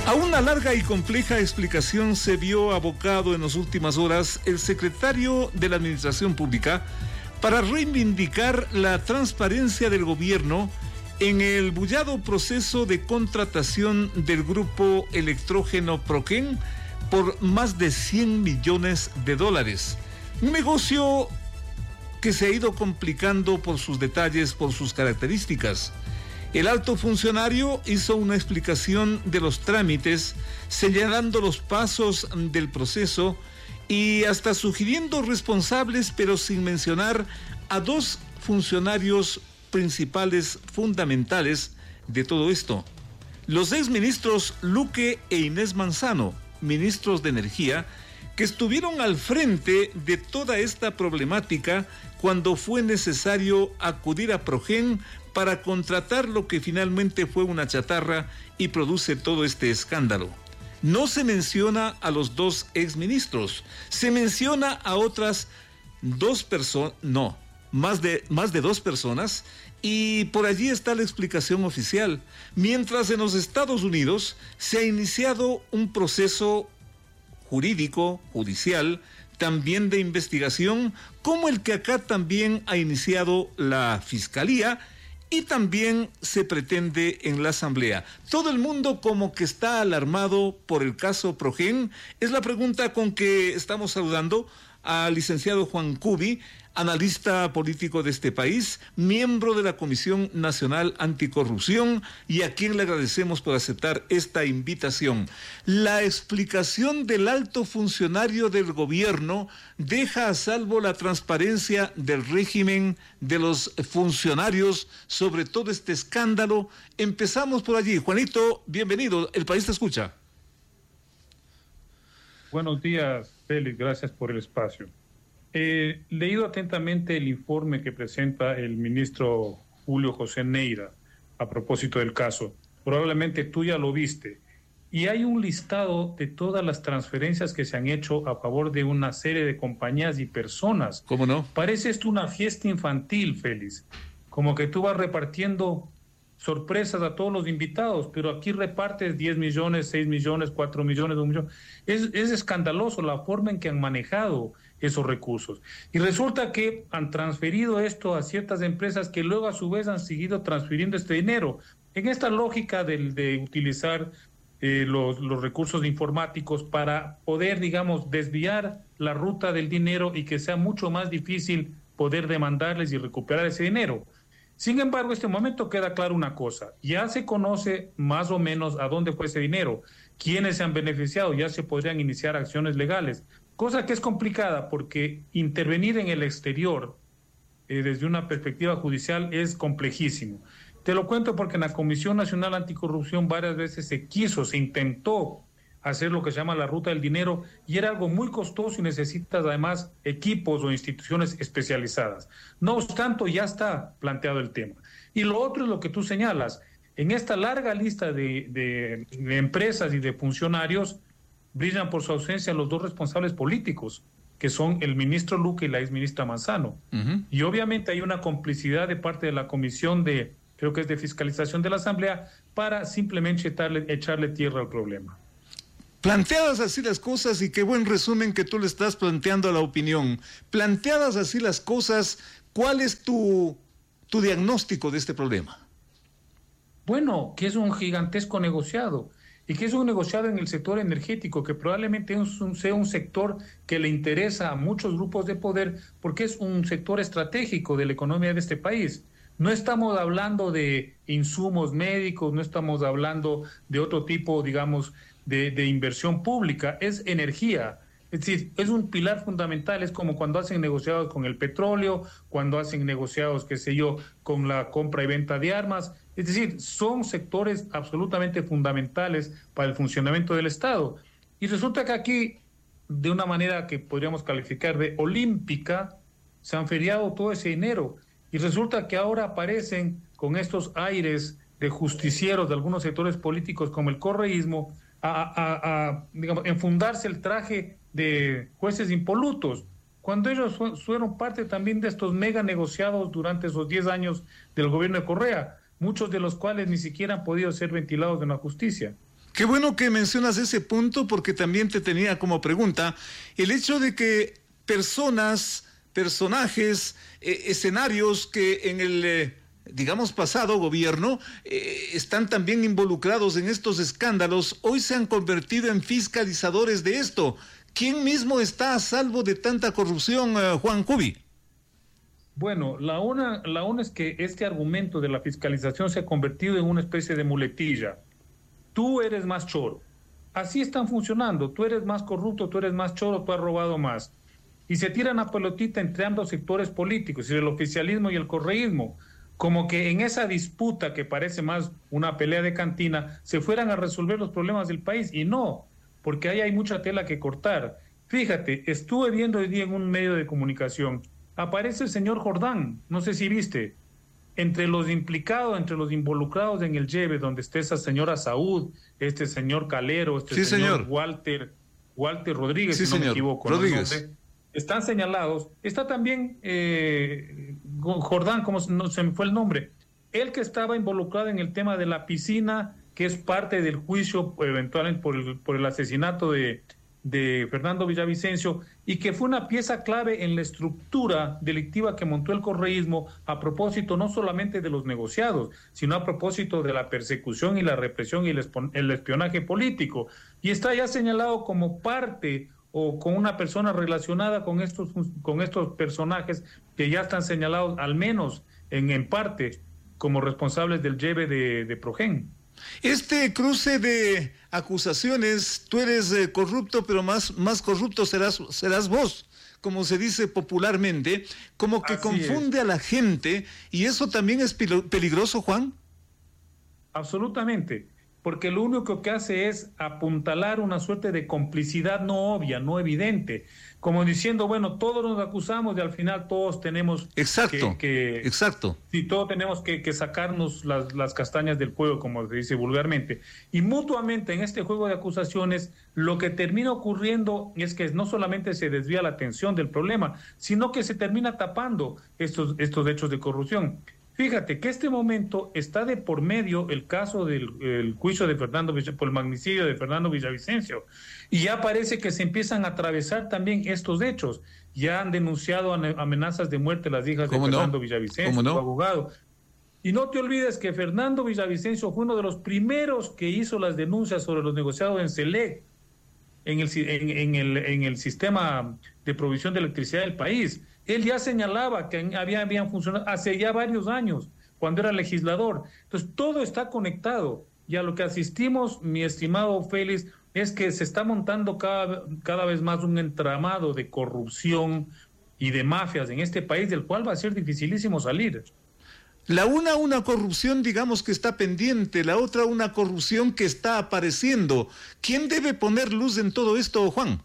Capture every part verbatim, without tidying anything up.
A una larga y compleja explicación se vio abocado en las últimas horas el secretario de la Administración Pública para reivindicar la transparencia del gobierno en el bullado proceso de contratación del grupo electrógeno Progen por más de cien millones de dólares. Un negocio que se ha ido complicando por sus detalles, por sus características. El alto funcionario hizo una explicación de los trámites, señalando los pasos del proceso y hasta sugiriendo responsables, pero sin mencionar a dos funcionarios principales fundamentales de todo esto. Los exministros Luque e Inés Manzano, ministros de Energía, que estuvieron al frente de toda esta problemática cuando fue necesario acudir a Progen para contratar lo que finalmente fue una chatarra y produce todo este escándalo. No se menciona a los dos exministros, se menciona a otras dos personas, no, más de, más de dos personas, y por allí está la explicación oficial. Mientras en los Estados Unidos se ha iniciado un proceso jurídico, judicial, también de investigación, como el que acá también ha iniciado la Fiscalía y también se pretende en la Asamblea. Todo el mundo como que está alarmado por el caso Progen. Es la pregunta con que estamos saludando al licenciado Juan Cubi, analista político de este país, miembro de la Comisión Nacional Anticorrupción, y a quien le agradecemos por aceptar esta invitación. La explicación del alto funcionario del gobierno deja a salvo la transparencia del régimen de los funcionarios sobre todo este escándalo. Empezamos por allí. Juanito, bienvenido. El país te escucha. Buenos días, Félix. Gracias por el espacio. He leído atentamente el informe que presenta el ministro Julio José Neira a propósito del caso. Probablemente tú ya lo viste. Y hay un listado de todas las transferencias que se han hecho a favor de una serie de compañías y personas. ¿Cómo no? Parece esto una fiesta infantil, Félix. Como que tú vas repartiendo sorpresas a todos los invitados, pero aquí repartes diez millones, seis millones, cuatro millones, un millón. Es, es escandaloso la forma en que han manejado esos recursos. Y resulta que han transferido esto a ciertas empresas que luego a su vez han seguido transfiriendo este dinero. En esta lógica de, de utilizar eh, los, los recursos informáticos para poder, digamos, desviar la ruta del dinero y que sea mucho más difícil poder demandarles y recuperar ese dinero. Sin embargo, en este momento queda claro una cosa, ya se conoce más o menos a dónde fue ese dinero, quiénes se han beneficiado, ya se podrían iniciar acciones legales, cosa que es complicada porque intervenir en el exterior eh, desde una perspectiva judicial es complejísimo. Te lo cuento porque en la Comisión Nacional Anticorrupción varias veces se quiso, se intentó hacer lo que se llama la ruta del dinero y era algo muy costoso y necesitas además equipos o instituciones especializadas. No obstante, ya está planteado el tema. Y lo otro es lo que tú señalas. En esta larga lista de, de, de empresas y de funcionarios brillan por su ausencia los dos responsables políticos, que son el ministro Luque y la exministra Manzano. Uh-huh. Y obviamente hay una complicidad de parte de la Comisión de, creo que es de Fiscalización de la Asamblea, para simplemente echarle, echarle tierra al problema. Planteadas así las cosas, y qué buen resumen que tú le estás planteando a la opinión, planteadas así las cosas, ¿cuál es tu, tu diagnóstico de este problema? Bueno, que es un gigantesco negociado, y que es un negociado en el sector energético, que probablemente es un, sea un sector que le interesa a muchos grupos de poder, porque es un sector estratégico de la economía de este país. No estamos hablando de insumos médicos, no estamos hablando de otro tipo, digamos, De, de inversión pública, es energía, es decir, es un pilar fundamental. Es como cuando hacen negociados con el petróleo, cuando hacen negociados, qué sé yo, con la compra y venta de armas, es decir, son sectores absolutamente fundamentales para el funcionamiento del Estado. Y resulta que aquí, de una manera que podríamos calificar de olímpica, se han feriado todo ese dinero, y resulta que ahora aparecen con estos aires de justicieros de algunos sectores políticos como el correísmo, A, a, a digamos, enfundarse el traje de jueces impolutos, cuando ellos fueron parte también de estos mega negociados durante esos diez años del gobierno de Correa, muchos de los cuales ni siquiera han podido ser ventilados en la justicia. Qué bueno que mencionas ese punto, porque también te tenía como pregunta el hecho de que personas, personajes, eh, escenarios que en el, eh, digamos, pasado gobierno eh, están también involucrados en estos escándalos, hoy se han convertido en fiscalizadores de esto. ¿Quién mismo está a salvo de tanta corrupción, eh, Juan Cubi? Bueno, la una, la una es que este argumento de la fiscalización se ha convertido en una especie de muletilla. Tú eres más choro. Así están funcionando. Tú eres más corrupto, tú eres más choro, tú has robado más. Y se tiran a pelotita entre ambos sectores políticos, el oficialismo y el correísmo, como que en esa disputa que parece más una pelea de cantina, se fueran a resolver los problemas del país. Y no, porque ahí hay mucha tela que cortar. Fíjate, estuve viendo hoy día en un medio de comunicación, aparece el señor Jordán, no sé si viste, entre los implicados, entre los involucrados en el lleve, donde está esa señora Saúd, este señor Calero, este sí, señor, señor Walter, Walter Rodríguez, sí, si no señor. me equivoco. Rodríguez. ¿No? Nombre, están señalados. Está también eh, Jordán, como no se me fue el nombre, él que estaba involucrado en el tema de la piscina, que es parte del juicio eventual por el, por el asesinato de, de Fernando Villavicencio, y que fue una pieza clave en la estructura delictiva que montó el correísmo a propósito no solamente de los negociados, sino a propósito de la persecución y la represión y el, el espionaje político. Y está ya señalado como parte o con una persona relacionada con estos, con estos personajes que ya están señalados, al menos en, en parte, como responsables del lleve de, de Progen. Este cruce de acusaciones, tú eres eh, corrupto, pero más, más corrupto serás, serás vos, como se dice popularmente, como que Así confunde es. a la gente, y eso también es peligroso, Juan. Absolutamente, porque lo único que hace es apuntalar una suerte de complicidad no obvia, no evidente, como diciendo, bueno, todos nos acusamos y al final todos tenemos exacto, que, que exacto. Sí, todos tenemos que, que sacarnos las, las castañas del fuego, como se dice vulgarmente. Y mutuamente en este juego de acusaciones, lo que termina ocurriendo es que no solamente se desvía la atención del problema, sino que se termina tapando estos, estos hechos de corrupción. Fíjate que este momento está de por medio el caso del el juicio de Fernando por el magnicidio de Fernando Villavicencio, y ya parece que se empiezan a atravesar también estos hechos. Ya han denunciado amenazas de muerte las hijas de Fernando no? Villavicencio, no? su abogado. Y no te olvides que Fernando Villavicencio fue uno de los primeros que hizo las denuncias sobre los negociados en SELEC, en el, en, en el, en el sistema de provisión de electricidad del país. Él ya señalaba que había, habían funcionado hace ya varios años, cuando era legislador. Entonces, todo está conectado. Y a lo que asistimos, mi estimado Félix, es que se está montando cada, cada vez más un entramado de corrupción y de mafias en este país, del cual va a ser dificilísimo salir. La una, una corrupción, digamos, que está pendiente, la otra, una corrupción que está apareciendo. ¿Quién debe poner luz en todo esto, Juan?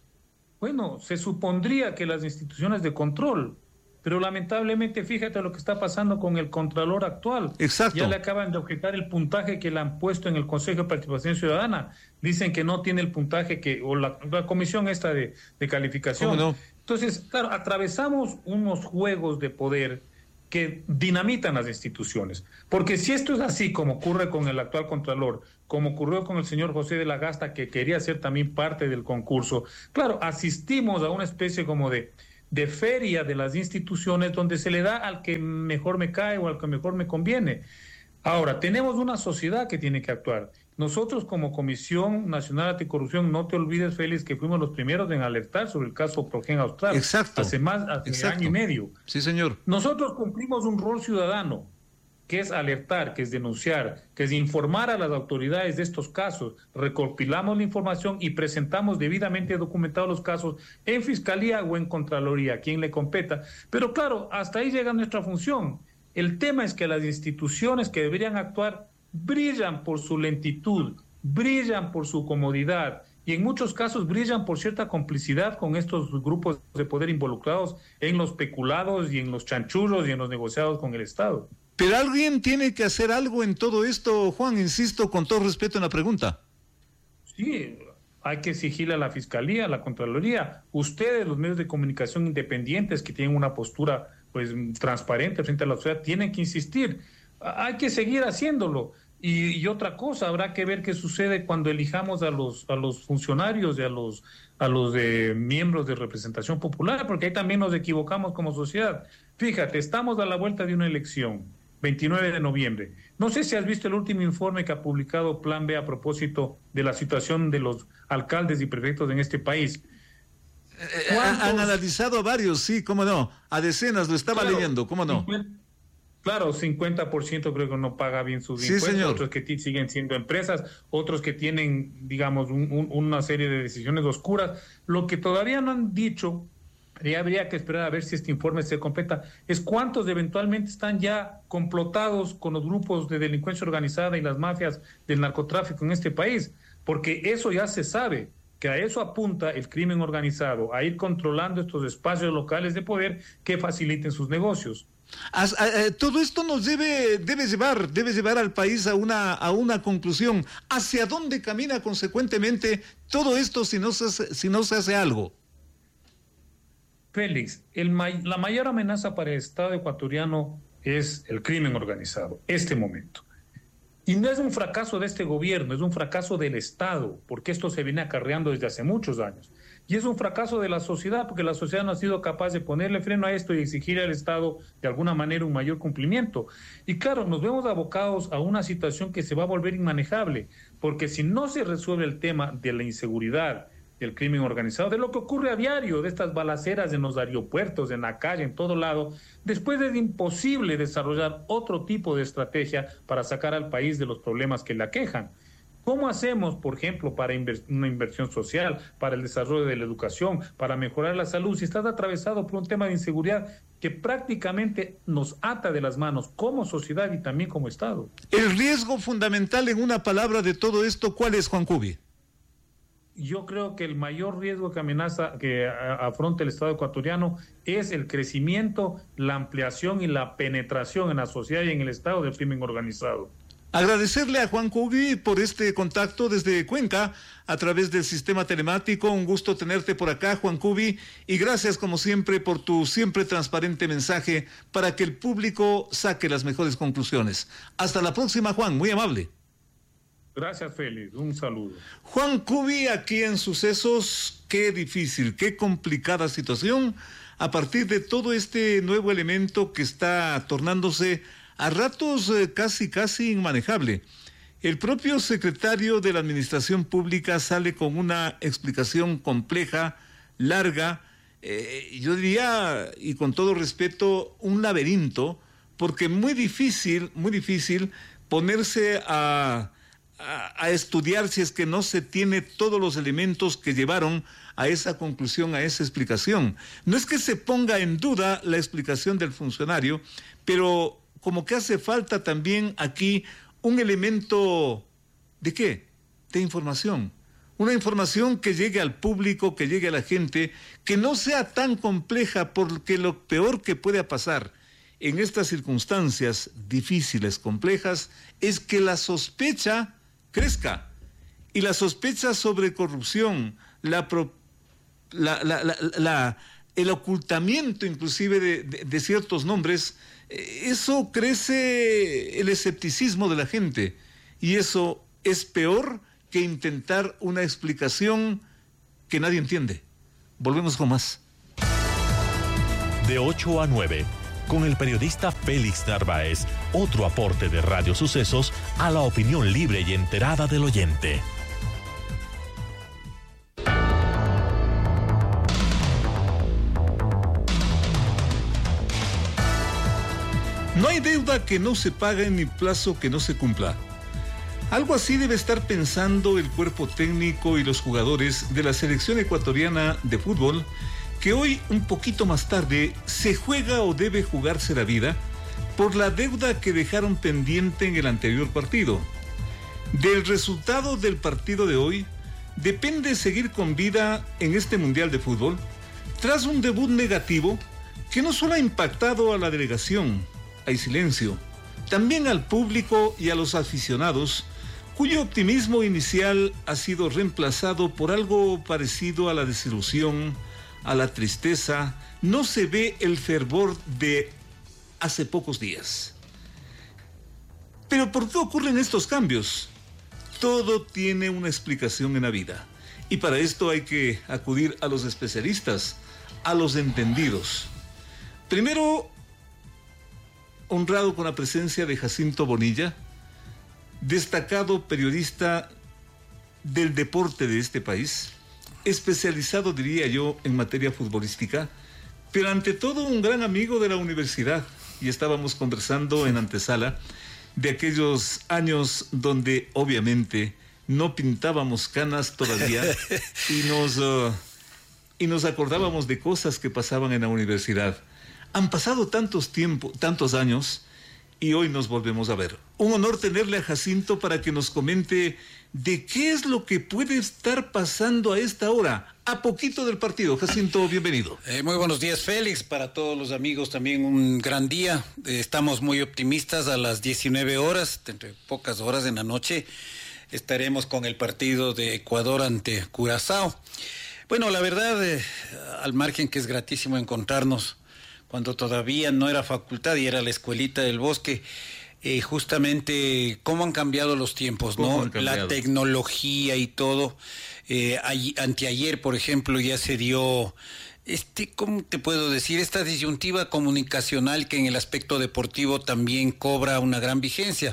Bueno, se supondría que las instituciones de control, pero lamentablemente fíjate lo que está pasando con el Contralor actual. Exacto. Ya le acaban de objetar el puntaje que le han puesto en el Consejo de Participación Ciudadana. Dicen que no tiene el puntaje que, o la, la comisión esta de, de calificación. ¿Cómo no? Entonces, claro, atravesamos unos juegos de poder que dinamitan las instituciones. Porque si esto es así, como ocurre con el actual Contralor, como ocurrió con el señor José de la Gasta, que quería ser también parte del concurso, claro, asistimos a una especie como de, de feria de las instituciones donde se le da al que mejor me cae o al que mejor me conviene. Ahora, tenemos una sociedad que tiene que actuar. Nosotros como Comisión Nacional Anticorrupción, no te olvides, Félix, que fuimos los primeros en alertar sobre el caso Progen Austral. Exacto. Hace más de Exacto. año y medio. Sí, señor. Nosotros cumplimos un rol ciudadano, que es alertar, que es denunciar, que es informar a las autoridades de estos casos. Recopilamos la información y presentamos debidamente documentados los casos en Fiscalía o en Contraloría, a quien le competa. Pero claro, hasta ahí llega nuestra función. El tema es que las instituciones que deberían actuar brillan por su lentitud, brillan por su comodidad y en muchos casos brillan por cierta complicidad con estos grupos de poder involucrados en los peculados y en los chanchullos y en los negociados con el Estado. Pero alguien tiene que hacer algo en todo esto, Juan, insisto, con todo respeto en la pregunta. Sí, hay que exigirle a la Fiscalía, a la Contraloría, ustedes, los medios de comunicación independientes que tienen una postura pues transparente frente a la sociedad, tienen que insistir. Hay que seguir haciéndolo, Y, y otra cosa, habrá que ver qué sucede cuando elijamos a los, a los funcionarios y a los, a los de miembros de representación popular, porque ahí también nos equivocamos como sociedad. Fíjate, estamos a la vuelta de una elección, veintinueve de noviembre. No sé si has visto el último informe que ha publicado Plan B a propósito de la situación de los alcaldes y prefectos en este país. Eh, han analizado a varios, sí, cómo no, a decenas, lo estaba claro, leyendo, cómo no. cincuenta Claro, cincuenta por ciento creo que no paga bien sus sí, impuestos, señor. Otros que t- siguen siendo empresas, otros que tienen, digamos, un, un, una serie de decisiones oscuras. Lo que todavía no han dicho, y habría que esperar a ver si este informe se completa, es cuántos eventualmente están ya complotados con los grupos de delincuencia organizada y las mafias del narcotráfico en este país, porque eso ya se sabe, que a eso apunta el crimen organizado, a ir controlando estos espacios locales de poder que faciliten sus negocios. As, a, todo esto nos debe, debe llevar, debe llevar al país a una, a una conclusión. ¿Hacia dónde camina consecuentemente todo esto si no se, si no se hace algo? Félix, el, la mayor amenaza para el Estado ecuatoriano es el crimen organizado, este momento. Y no es un fracaso de este gobierno, es un fracaso del Estado, porque esto se viene acarreando desde hace muchos años. Y es un fracaso de la sociedad, porque la sociedad no ha sido capaz de ponerle freno a esto y exigir al Estado de alguna manera un mayor cumplimiento. Y claro, nos vemos abocados a una situación que se va a volver inmanejable, porque si no se resuelve el tema de la inseguridad, del crimen organizado, de lo que ocurre a diario, de estas balaceras en los aeropuertos, en la calle, en todo lado, después es imposible desarrollar otro tipo de estrategia para sacar al país de los problemas que le aquejan. ¿Cómo hacemos, por ejemplo, para inver- una inversión social, para el desarrollo de la educación, para mejorar la salud, si estás atravesado por un tema de inseguridad que prácticamente nos ata de las manos como sociedad y también como Estado? El riesgo fundamental, en una palabra, de todo esto, ¿cuál es, Juan Cubi? Yo creo que el mayor riesgo que amenaza, que afronta el Estado ecuatoriano es el crecimiento, la ampliación y la penetración en la sociedad y en el Estado del crimen organizado. Agradecerle a Juan Cubi por este contacto desde Cuenca a través del sistema telemático. Un gusto tenerte por acá, Juan Cubi, y gracias como siempre por tu siempre transparente mensaje para que el público saque las mejores conclusiones. Hasta la próxima, Juan, muy amable. Gracias, Félix. Un saludo. Juan Cubi, aquí en Sucesos. Qué difícil, qué complicada situación a partir de todo este nuevo elemento que está tornándose a ratos eh, casi, casi inmanejable. El propio secretario de la Administración Pública sale con una explicación compleja, larga, eh, yo diría, y con todo respeto, un laberinto, porque muy difícil, muy difícil ponerse a... a estudiar si es que no se tiene todos los elementos que llevaron a esa conclusión, a esa explicación. No es que se ponga en duda la explicación del funcionario, pero como que hace falta también aquí un elemento ¿de qué? De información. Una información que llegue al público, que llegue a la gente, que no sea tan compleja, porque lo peor que puede pasar en estas circunstancias difíciles, complejas, es que la sospecha crezca. Y la sospecha sobre corrupción, la, pro, la, la, la, la, el ocultamiento inclusive de, de, de ciertos nombres, eso crece el escepticismo de la gente. Y eso es peor que intentar una explicación que nadie entiende. Volvemos con más. De ocho a nueve, con el periodista Félix Narváez, otro aporte de Radio Sucesos a la opinión libre y enterada del oyente. No hay deuda que no se pague ni plazo que no se cumpla. Algo así debe estar pensando el cuerpo técnico y los jugadores de la selección ecuatoriana de fútbol, que hoy, un poquito más tarde, se juega o debe jugarse la vida por la deuda que dejaron pendiente en el anterior partido. Del resultado del partido de hoy depende seguir con vida en este Mundial de Fútbol, tras un debut negativo que no solo ha impactado a la delegación, hay silencio, también al público y a los aficionados, cuyo optimismo inicial ha sido reemplazado por algo parecido a la desilusión, a la tristeza. No se ve el fervor de hace pocos días. Pero ¿por qué ocurren estos cambios? Todo tiene una explicación en la vida. Y para esto hay que acudir a los especialistas, a los entendidos. Primero, honrado con la presencia de Jacinto Bonilla, destacado periodista del deporte de este país, especializado, diría yo, en materia futbolística, pero ante todo un gran amigo de la universidad. Y estábamos conversando en antesala de aquellos años donde obviamente no pintábamos canas todavía y nos, uh, y nos acordábamos de cosas que pasaban en la universidad. Han pasado tantos tiempos, tantos años, y hoy nos volvemos a ver. Un honor tenerle a Jacinto para que nos comente de qué es lo que puede estar pasando a esta hora, a poquito del partido. Jacinto, bienvenido. Eh, muy buenos días, Félix. Para todos los amigos también un gran día. Eh, estamos muy optimistas. A las diecinueve horas, entre pocas horas en la noche, estaremos con el partido de Ecuador ante Curazao. Bueno, la verdad, eh, al margen que es gratísimo encontrarnos cuando todavía no era facultad y era la escuelita del bosque, eh, justamente cómo han cambiado los tiempos, ¿no? La tecnología y todo. Eh, ay, anteayer, por ejemplo, ya se dio, este, ¿cómo te puedo decir? Esta disyuntiva comunicacional que en el aspecto deportivo también cobra una gran vigencia.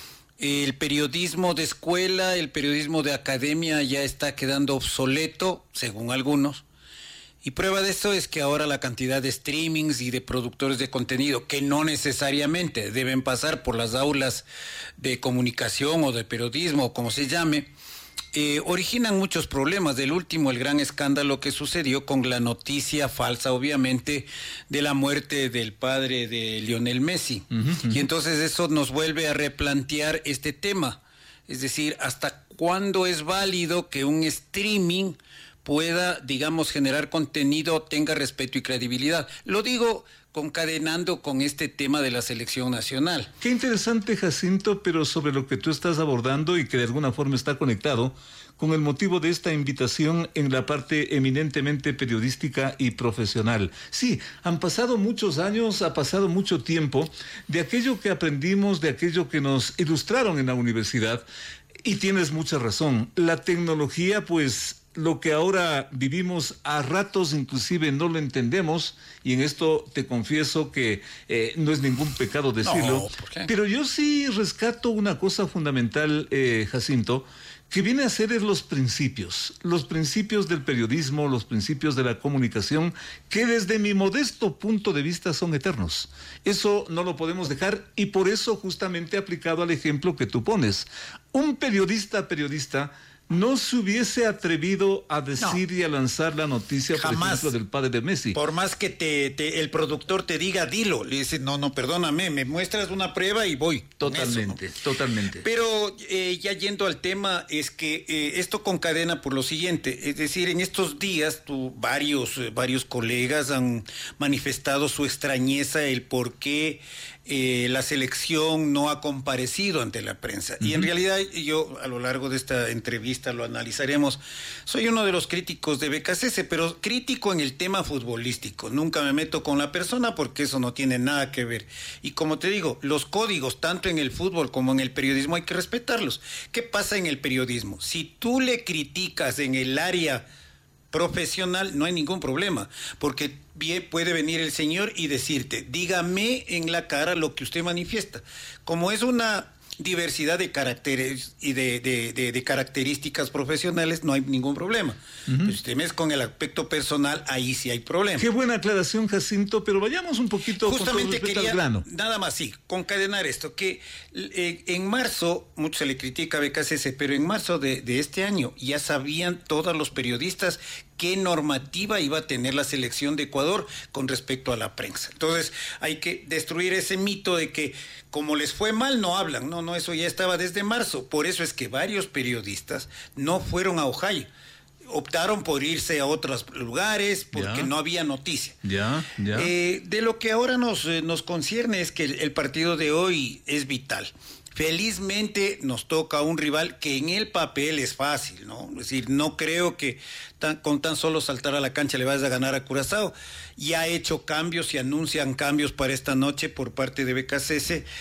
El periodismo de escuela, el periodismo de academia ya está quedando obsoleto, según algunos. Y prueba de esto es que ahora la cantidad de streamings y de productores de contenido, que no necesariamente deben pasar por las aulas de comunicación o de periodismo, como se llame, eh, originan muchos problemas. Del último, el gran escándalo que sucedió con la noticia falsa, obviamente, de la muerte del padre de Lionel Messi. Uh-huh, uh-huh. Y entonces eso nos vuelve a replantear este tema. Es decir, ¿hasta cuándo es válido que un streaming pueda, digamos, generar contenido, tenga respeto y credibilidad? Lo digo concadenando con este tema de la selección nacional. Qué interesante, Jacinto, pero sobre lo que tú estás abordando y que de alguna forma está conectado con el motivo de esta invitación en la parte eminentemente periodística y profesional. Sí, han pasado muchos años, ha pasado mucho tiempo de aquello que aprendimos, de aquello que nos ilustraron en la universidad, y tienes mucha razón. La tecnología, pues, lo que ahora vivimos a ratos inclusive no lo entendemos, y en esto te confieso que eh, no es ningún pecado decirlo, no, ¿por qué? Pero yo sí rescato una cosa fundamental, eh, Jacinto, que viene a ser es los principios, los principios del periodismo, los principios de la comunicación, que desde mi modesto punto de vista son eternos. Eso no lo podemos dejar, y por eso justamente aplicado al ejemplo que tú pones. Un periodista, periodista, no se hubiese atrevido a decir no. y a lanzar la noticia, por Jamás. ejemplo, del padre de Messi. Por más que te, te, el productor te diga, dilo, le dice, no, no, perdóname, me muestras una prueba y voy. Totalmente, eso, ¿no? totalmente. Pero eh, ya yendo al tema, es que eh, esto concadena por lo siguiente, es decir, en estos días tú, varios, eh, varios colegas han manifestado su extrañeza, el por qué Eh, la selección no ha comparecido ante la prensa. Uh-huh. Y en realidad yo a lo largo de esta entrevista lo analizaremos. Soy uno de los críticos de B K C S, pero crítico en el tema futbolístico. Nunca me meto con la persona porque eso no tiene nada que ver. Y como te digo, los códigos tanto en el fútbol como en el periodismo hay que respetarlos. ¿Qué pasa en el periodismo? Si tú le criticas en el área profesional, no hay ningún problema, porque bien puede venir el señor y decirte, dígame en la cara lo que usted manifiesta. Como es una diversidad de caracteres y de, de, de, de características profesionales, no hay ningún problema. Uh-huh. Pero si te metes con el aspecto personal, ahí sí hay problema. Qué buena aclaración, Jacinto, pero vayamos un poquito justamente con todo quería, al grano. Nada más, sí, concadenar esto, que eh, en marzo, mucho se le critica a B K C S, pero en marzo de, de este año ya sabían todos los periodistas qué normativa iba a tener la selección de Ecuador con respecto a la prensa. Entonces hay que destruir ese mito de que como les fue mal no hablan. No, no, eso ya estaba desde marzo. Por eso es que varios periodistas no fueron a Ohio. Optaron por irse a otros lugares porque ya. no había noticia. Ya, ya. Eh, de lo que ahora nos, eh, nos concierne es que el, el partido de hoy es vital. Felizmente nos toca un rival que en el papel es fácil, ¿no? Es decir, no creo que tan, con tan solo saltar a la cancha le vayas a ganar a Curazao. Ya ha hecho cambios y anuncian cambios para esta noche por parte de B K C S.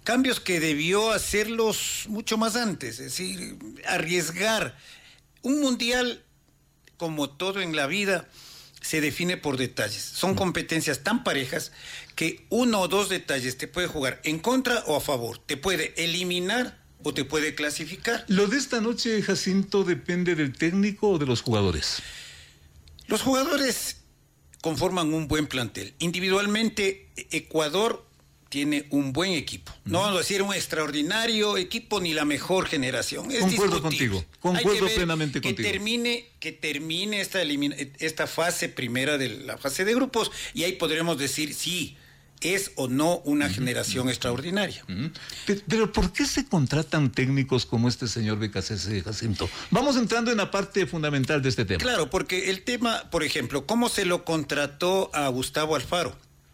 cambios que debió hacerlos mucho más antes, es decir, arriesgar. Un mundial, como todo en la vida, se define por detalles. Son competencias tan parejas que uno o dos detalles te puede jugar en contra o a favor. Te puede eliminar o te puede clasificar. ¿Lo de esta noche, Jacinto, depende del técnico o de los jugadores? Los jugadores conforman un buen plantel. Individualmente, Ecuador tiene un buen equipo. No vamos a decir un extraordinario equipo ni la mejor generación. Es concuerdo discutible. contigo, concuerdo Hay que ver plenamente que contigo. Termine, que termine esta, elimina, esta fase primera de la fase de grupos y ahí podremos decir si es o no una uh-huh. generación extraordinaria. Uh-huh. Pero, pero ¿por qué se contratan técnicos como este señor Becasese, Jacinto? Vamos entrando en la parte fundamental de este tema. Claro, porque el tema, por ejemplo, ¿cómo se lo contrató a Gustavo Alfaro?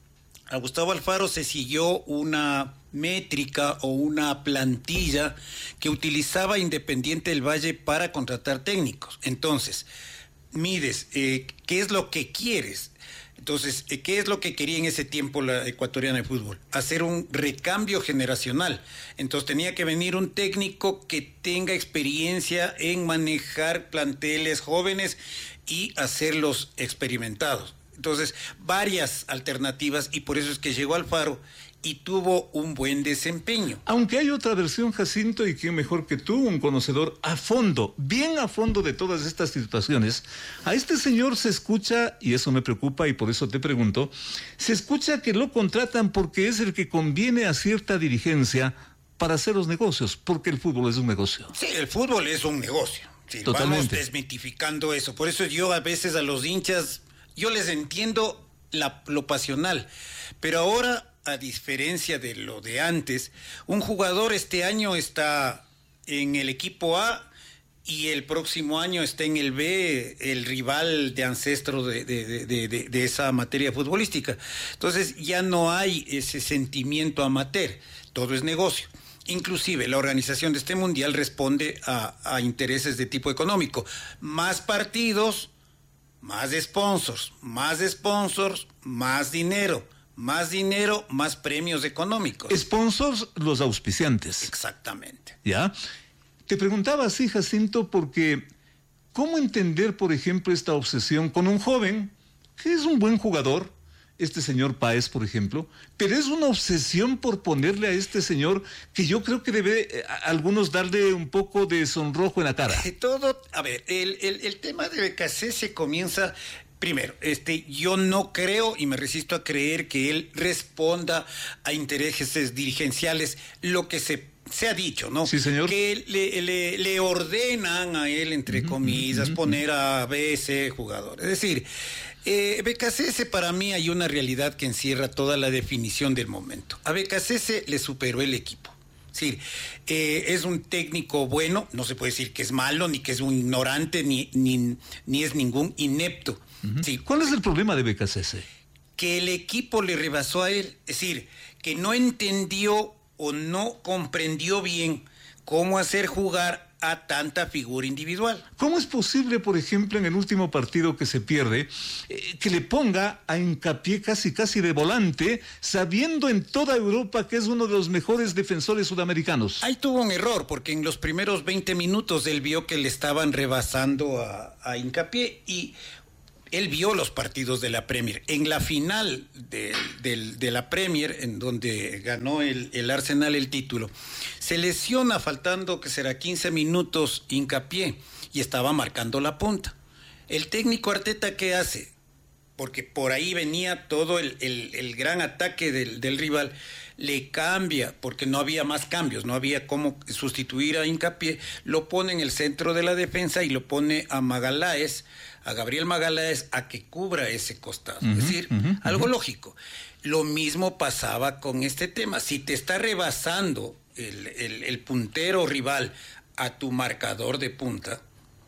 A Gustavo Alfaro se siguió una métrica o una plantilla que utilizaba Independiente del Valle para contratar técnicos. Entonces, mides, eh, ¿qué es lo que quieres? Entonces, eh, ¿qué es lo que quería en ese tiempo la ecuatoriana de fútbol? Hacer un recambio generacional. Entonces tenía que venir un técnico que tenga experiencia en manejar planteles jóvenes y hacerlos experimentados. Entonces, varias alternativas y por eso es que llegó Alfaro y tuvo un buen desempeño. Aunque hay otra versión, Jacinto, y quién mejor que tú, un conocedor a fondo, bien a fondo de todas estas situaciones, a este señor se escucha, y eso me preocupa y por eso te pregunto, se escucha que lo contratan porque es el que conviene a cierta dirigencia para hacer los negocios, porque el fútbol es un negocio. Sí, el fútbol es un negocio. Sí, vamos desmitificando eso. Por eso yo a veces a los hinchas, yo les entiendo la, lo pasional, pero ahora, a diferencia de lo de antes, un jugador este año está en el equipo A y el próximo año está en el B, el rival de ancestro de, de, de, de, de esa materia futbolística. Entonces ya no hay ese sentimiento amateur, todo es negocio. Inclusive la organización de este mundial responde a, a intereses de tipo económico. Más partidos, más sponsors, más sponsors, más dinero. Más dinero, más premios económicos. Sponsors, los auspiciantes. Exactamente. ¿Ya? Te preguntaba así, Jacinto, porque ¿cómo entender, por ejemplo, esta obsesión con un joven que es un buen jugador, este señor Páez, por ejemplo, pero es una obsesión por ponerle a este señor que yo creo que debe a algunos darle un poco de sonrojo en la cara? Todo, a ver, el, el, el tema de Becasese comienza... Primero, este, yo no creo y me resisto a creer que él responda a intereses dirigenciales, lo que se, se ha dicho, ¿no? Sí, señor. Que le, le, le ordenan a él, entre uh-huh, comillas, uh-huh. poner a B, C jugadores. Es decir, eh, Becasese para mí hay una realidad que encierra toda la definición del momento. A Becasese le superó el equipo. Es decir, eh, es un técnico bueno, no se puede decir que es malo, ni que es un ignorante, ni, ni, ni es ningún inepto. Uh-huh. Sí. ¿Cuál es el problema de Becasese? Que el equipo le rebasó a él, es decir, que no entendió o no comprendió bien cómo hacer jugar a tanta figura individual. ¿Cómo es posible, por ejemplo, en el último partido que se pierde, eh, que le ponga a Hincapié casi casi de volante, sabiendo en toda Europa que es uno de los mejores defensores sudamericanos? Ahí tuvo un error, porque en los primeros veinte minutos él vio que le estaban rebasando a, a Hincapié y... Él vio los partidos de la Premier. En la final de, de, de la Premier, en donde ganó el, el Arsenal el título, se lesiona faltando, que será quince minutos, Hincapié, y estaba marcando la punta. El técnico Arteta, ¿qué hace? Porque por ahí venía todo el, el, el gran ataque del, del rival, le cambia, porque no había más cambios, no había cómo sustituir a Hincapié, lo pone en el centro de la defensa y lo pone a Magaláes, a Gabriel Magaláes, a que cubra ese costado. Uh-huh, es decir, uh-huh, algo uh-huh. lógico. Lo mismo pasaba con este tema. Si te está rebasando el, el, el puntero rival a tu marcador de punta,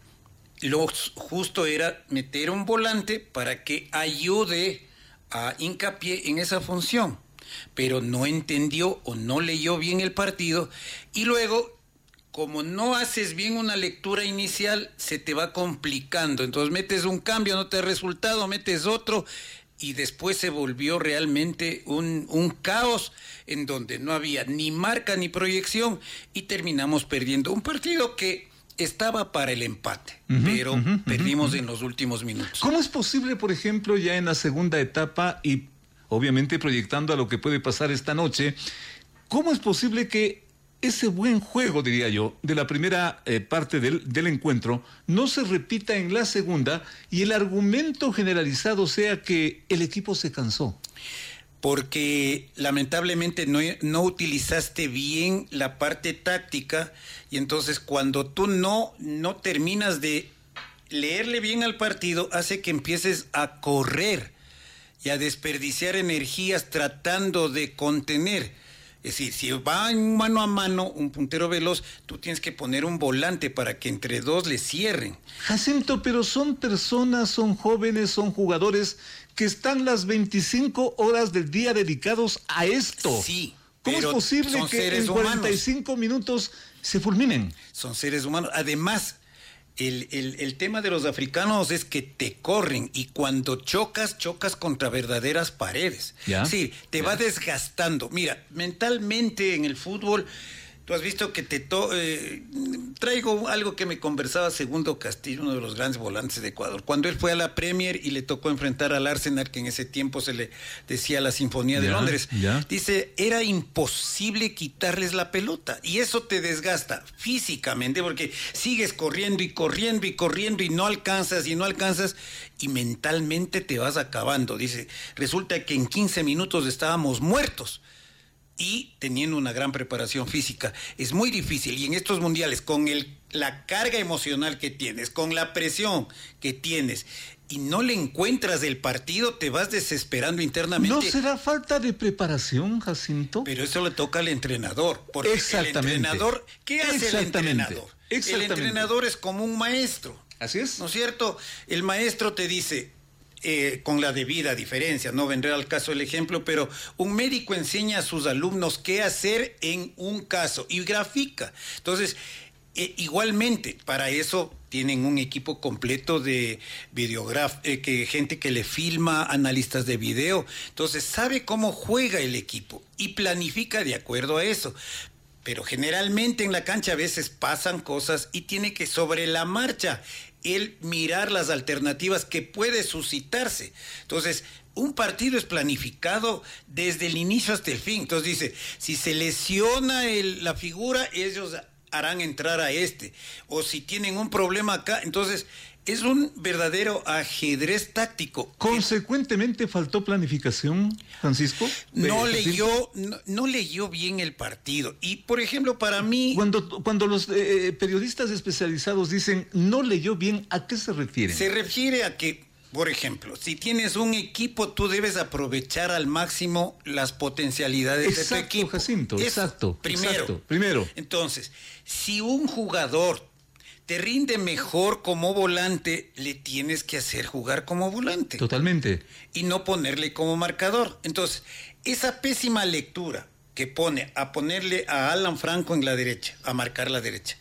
lo justo era meter un volante para que ayude a Hincapié en esa función. Pero no entendió o no leyó bien el partido y luego, como no haces bien una lectura inicial, se te va complicando. Entonces metes un cambio, no te da resultado, metes otro y después se volvió realmente un, un caos en donde no había ni marca ni proyección y terminamos perdiendo un partido que estaba para el empate, uh-huh, pero uh-huh, perdimos uh-huh. en los últimos minutos. ¿Cómo es posible, por ejemplo, ya en la segunda etapa y obviamente proyectando a lo que puede pasar esta noche, cómo es posible que ese buen juego, diría yo, de la primera eh, parte del, del encuentro no se repita en la segunda y el argumento generalizado sea que el equipo se cansó? Porque lamentablemente no, no utilizaste bien la parte táctica y entonces cuando tú no, no terminas de leerle bien al partido hace que empieces a correr y a desperdiciar energías tratando de contener. Es decir, si va en mano a mano un puntero veloz, tú tienes que poner un volante para que entre dos le cierren. Jacinto, pero son personas, son jóvenes, son jugadores que están las veinticinco horas del día dedicados a esto. Sí. ¿Cómo es posible que en cuarenta y cinco minutos se fulminen? Son seres humanos. Además, el, el, el tema de los africanos es que te corren y cuando chocas, chocas contra verdaderas paredes. ¿Ya? Sí, te ¿Ya? va desgastando. Mira, mentalmente en el fútbol, tú has visto que te... To eh, traigo algo que me conversaba Segundo Castillo, uno de los grandes volantes de Ecuador, cuando él fue a la Premier y le tocó enfrentar al Arsenal, que en ese tiempo se le decía la Sinfonía de ¿Ya? Londres. ¿Ya? Dice, era imposible quitarles la pelota y eso te desgasta físicamente porque sigues corriendo y corriendo y corriendo y no alcanzas y no alcanzas y mentalmente te vas acabando. Dice, resulta que en quince minutos estábamos muertos. Y teniendo una gran preparación física, es muy difícil. Y en estos mundiales, con el, la carga emocional que tienes, con la presión que tienes, y no le encuentras el partido, te vas desesperando internamente. ¿No será falta de preparación, Jacinto? Pero eso le toca al entrenador. Porque Exactamente. el entrenador, ¿qué hace el entrenador? El entrenador es como un maestro. Así es. ¿No es cierto? El maestro te dice... Eh, con la debida diferencia, no vendrá al caso el ejemplo, pero un médico enseña a sus alumnos qué hacer en un caso y grafica. Entonces, eh, igualmente, para eso tienen un equipo completo de videógrafos, eh, que gente que le filma, analistas de video. Entonces, sabe cómo juega el equipo y planifica de acuerdo a eso. Pero generalmente en la cancha a veces pasan cosas y tiene que sobre la marcha el mirar las alternativas que puede suscitarse. Entonces, un partido es planificado desde el inicio hasta el fin. Entonces dice, si se lesiona el, la figura, ellos harán entrar a este. O si tienen un problema acá, entonces... Es un verdadero ajedrez táctico. ¿Consecuentemente faltó planificación, Francisco? No leyó, no, no leyó bien el partido. Y, por ejemplo, para mí... Cuando, cuando los eh, periodistas especializados dicen no leyó bien, ¿a qué se refieren? Se refiere a que, por ejemplo, si tienes un equipo, tú debes aprovechar al máximo las potencialidades exacto, de tu equipo. Jacinto, Eso, exacto. Primero. Exacto, primero. Entonces, si un jugador te rinde mejor como volante, le tienes que hacer jugar como volante. Totalmente. Y no ponerle como marcador. Entonces, esa pésima lectura que pone a ponerle a Alan Franco en la derecha, a marcar la derecha,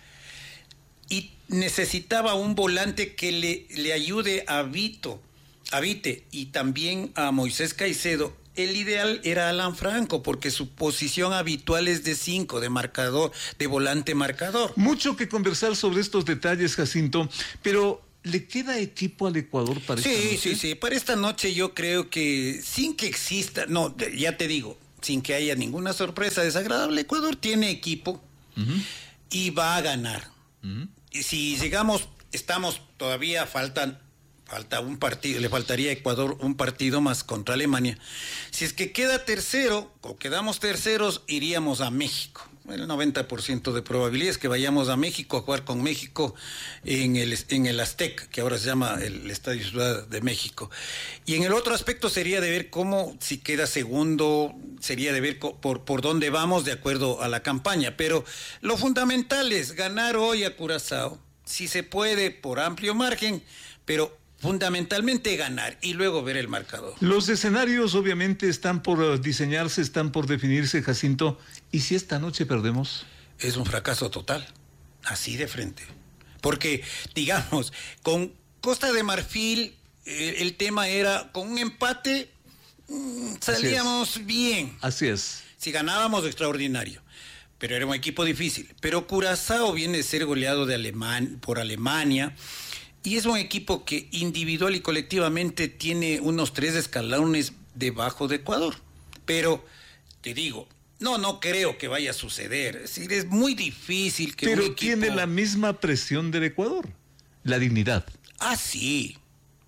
y necesitaba un volante que le, le ayude a Vito, a Vite y también a Moisés Caicedo. El ideal era Alan Franco, porque su posición habitual es de cinco, de marcador, de volante marcador. Mucho que conversar sobre estos detalles, Jacinto, pero ¿le queda equipo al Ecuador para sí, esta noche? Sí, sí, sí. Para esta noche yo creo que sin que exista, no, ya te digo, sin que haya ninguna sorpresa desagradable, Ecuador tiene equipo uh-huh. y va a ganar. Uh-huh. Y si llegamos, estamos todavía, faltan... Falta un partido, le faltaría a Ecuador un partido más contra Alemania. Si es que queda tercero, o quedamos terceros, iríamos a México. El noventa por ciento de probabilidades que vayamos a México a jugar con México en el, en el Azteca, que ahora se llama el Estadio Ciudad de México. Y en el otro aspecto sería de ver cómo, si queda segundo, sería de ver por, por dónde vamos de acuerdo a la campaña. Pero lo fundamental es ganar hoy a Curazao, si se puede por amplio margen, pero fundamentalmente ganar y luego ver el marcador. Los escenarios obviamente están por diseñarse, están por definirse, Jacinto. ¿Y si esta noche perdemos? Es un fracaso total, así de frente. Porque, digamos, con Costa de Marfil el, el tema era, con un empate mmm, salíamos Así bien. Así es. Si ganábamos, extraordinario. Pero era un equipo difícil. Pero Curazao viene de ser goleado de Aleman- por Alemania y es un equipo que individual y colectivamente tiene unos tres escalones debajo de Ecuador. Pero, te digo, no, no creo que vaya a suceder. Es decir, es muy difícil que Pero un equipo... tiene la misma presión del Ecuador, la dignidad. Ah, sí.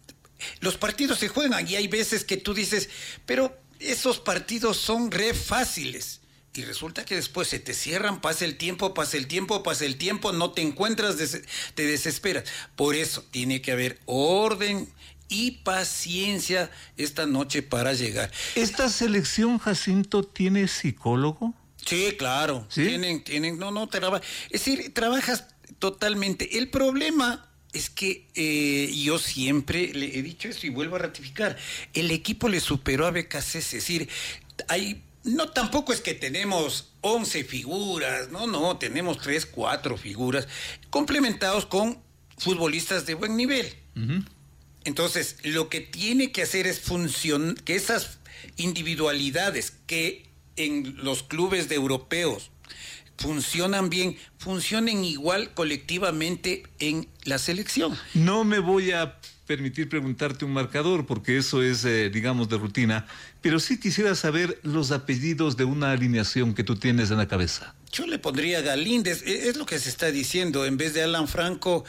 Los partidos se juegan y hay veces que tú dices, pero esos partidos son re fáciles. Y resulta que después se te cierran, pasa el tiempo, pasa el tiempo, pasa el tiempo, no te encuentras, des- te desesperas. Por eso tiene que haber orden y paciencia esta noche para llegar. ¿Esta selección, Jacinto, tiene psicólogo? Sí, claro. ¿Sí? Tienen, tienen, no, no, traba- es decir, trabajas totalmente. El problema es que eh, yo siempre le he dicho esto y vuelvo a ratificar. El equipo le superó a B K C S, es decir, hay... No, tampoco es que tenemos once figuras, no, no, tenemos tres, cuatro figuras, complementados con futbolistas de buen nivel. Uh-huh. Entonces, lo que tiene que hacer es funcionar, que esas individualidades que en los clubes de europeos funcionan bien, funcionen igual colectivamente en la selección. No me voy a permitir preguntarte un marcador, porque eso es, eh, digamos, de rutina, pero sí quisiera saber los apellidos de una alineación que tú tienes en la cabeza. Yo le pondría Galíndez, es lo que se está diciendo, en vez de Alan Franco,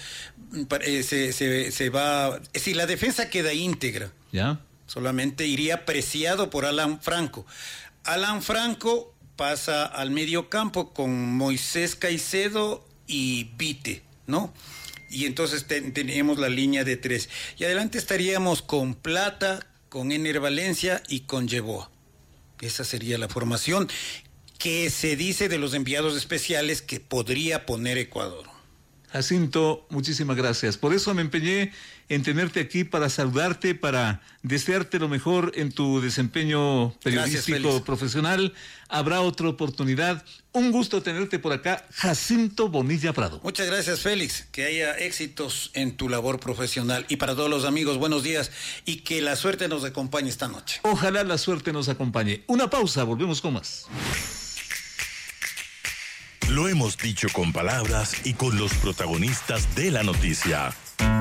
eh, se, se, se va, es decir, la defensa queda íntegra. ¿Ya? Solamente iría preciado por Alan Franco. Alan Franco pasa al medio campo con Moisés Caicedo y Vite, ¿no? Y entonces ten, tenemos la línea de tres. Y adelante estaríamos con Plata, con Ener Valencia y con Yeboah. Esa sería la formación que se dice de los enviados especiales que podría poner Ecuador. Jacinto, muchísimas gracias. Por eso me empeñé en tenerte aquí para saludarte, para desearte lo mejor en tu desempeño periodístico Gracias, profesional. Habrá otra oportunidad. Un gusto tenerte por acá, Jacinto Bonilla Prado. Muchas gracias, Félix. Que haya éxitos en tu labor profesional. Y para todos los amigos, buenos días y que la suerte nos acompañe esta noche. Ojalá la suerte nos acompañe. Una pausa, volvemos con más. Lo hemos dicho con palabras y con los protagonistas de la noticia.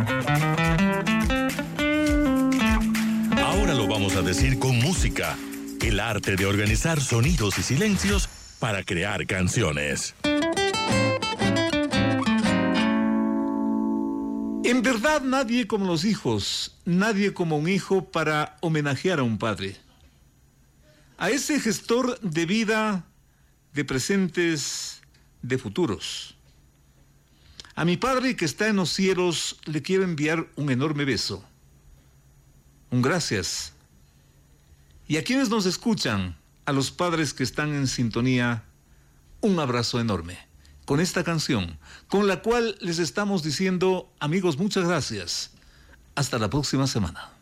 Ahora lo vamos a decir con música, el arte de organizar sonidos y silencios para crear canciones. En verdad, nadie como los hijos, nadie como un hijo para homenajear a un padre. A ese gestor de vida, de presentes, de futuros. A mi padre que está en los cielos le quiero enviar un enorme beso. Un gracias. Y a quienes nos escuchan, a los padres que están en sintonía, un abrazo enorme. Con esta canción, con la cual les estamos diciendo, amigos, muchas gracias. Hasta la próxima semana.